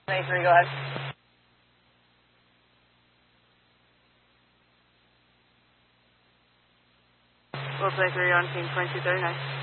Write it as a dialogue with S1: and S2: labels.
S1: 23, go ahead. Will 23 on team 2239.